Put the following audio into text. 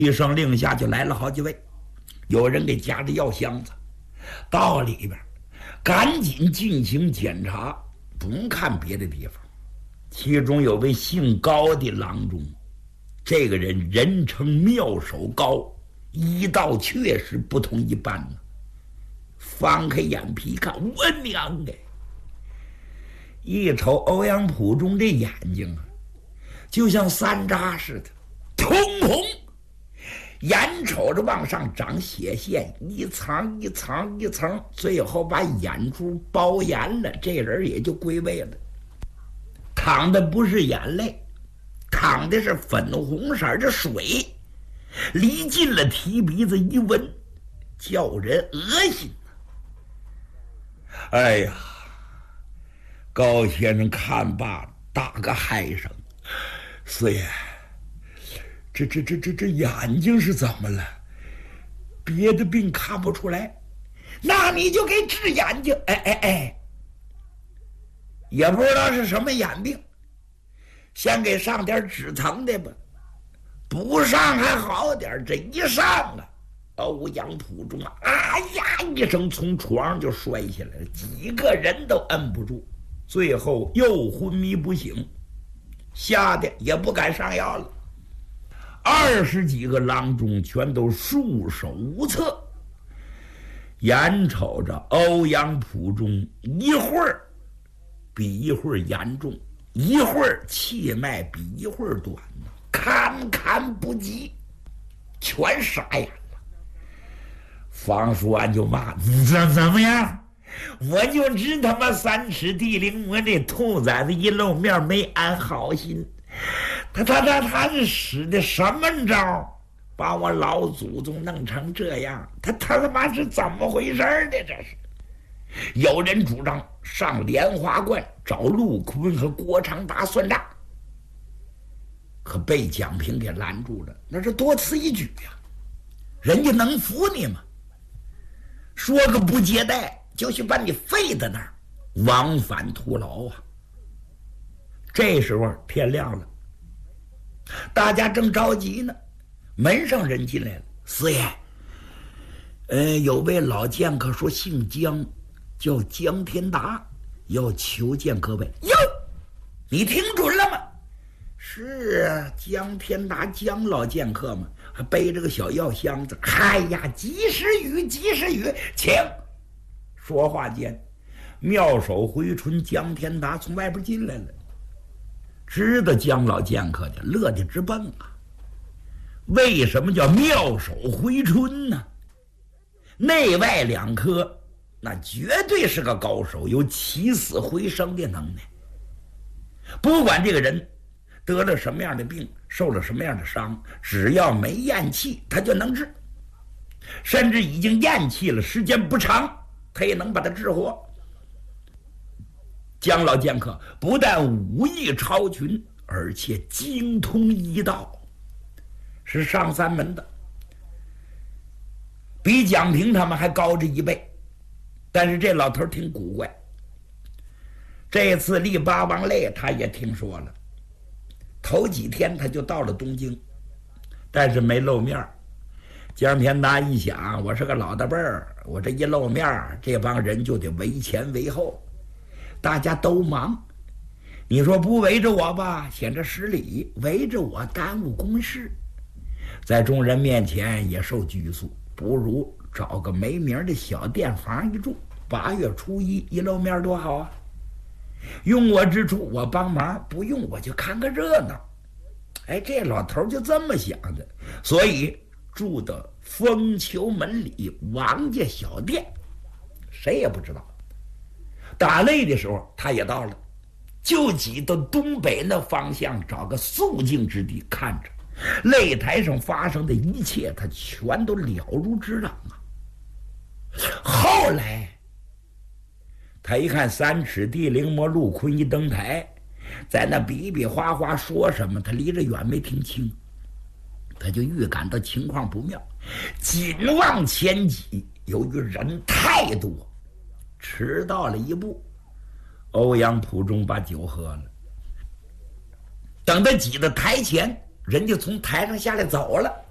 一声令下，就来了好几位，有人给夹着药箱子，到里边赶紧进行检查，不用看别的地方。其中有位姓高的郎中，这个人人称妙手高，医道确实不同一般呢。翻开眼皮看，我娘哎！一瞅欧阳普中这眼睛啊，就像山楂似的，通红，眼瞅着往上长血线，一层一层一层，最后把眼珠包严了，这人也就归位了。淌的不是眼泪，淌的是粉红色的水，离近了提鼻子一闻，叫人恶心。哎呀，高先生看罢打个嗨声，四爷，这眼睛是怎么了？别的病看不出来，那你就给治眼睛。哎，也不知道是什么眼病，先给上点止疼的吧，不上还好点，这一上啊，欧阳普中啊呀一声从床上就摔下来了，几个人都摁不住，最后又昏迷不醒，吓得也不敢上药了。20几个郎中全都束手无策，眼瞅着欧阳普中一会儿比一会儿严重，一会儿气脉比一会儿短，堪不及，全傻眼了。方叔安就骂：怎么样？我就知他妈3尺地灵魔这兔崽子一露面没安好心，他是使的什么招，把我老祖宗弄成这样？他妈是怎么回事呢？这是。有人主张上莲花观找陆坤和郭长达算账，可被蒋平给拦住了，那是多此一举呀！人家能服你吗？说个不接待，就是把你废在那儿，枉返徒劳啊！这时候天亮了，大家正着急呢，门上人进来了：“四爷，有位老剑客说姓江，叫江天达，要求见各位。”哟，你听准了吗？是啊，江天达，江老剑客嘛，还背着个小药箱子。哎呀，及时雨，请。说话间，妙手回春江天达从外边进来了。知道江老剑客的，乐得直蹦啊！为什么叫妙手回春呢？内外两科，那绝对是个高手，有起死回生的能耐。不管这个人得了什么样的病，受了什么样的伤，只要没咽气，他就能治。甚至已经咽气了，时间不长，他也能把他治活。江老剑客不但武艺超群，而且精通医道，是上3门的，比蒋平他们还高着1倍。但是这老头挺古怪，这次立八王泪他也听说了，头几天他就到了东京，但是没露面。江天达一想，我是个老大辈儿，我这一露面，这帮人就得围前围后，大家都忙，你说不围着我吧，显着失礼；围着我耽误公事，在众人面前也受拘束，不如找个没名的小店房一住，8月初1一露面多好啊！用我之处我帮忙，不用我就看个热闹。哎，这老头就这么想的，所以住的丰丘门里王家小店，谁也不知道。打擂的时候他也到了，就挤到东北那方向，找个肃静之地看着擂台上发生的一切，他全都了如指掌啊。后来他一看3尺地灵魔陆坤一登台，在那比比划划说什么，他离着远没听清，他就预感到情况不妙，紧往前挤。由于人太多，迟到了一步，欧阳普中把酒喝了。等他挤到台前，人就从台上下来走了。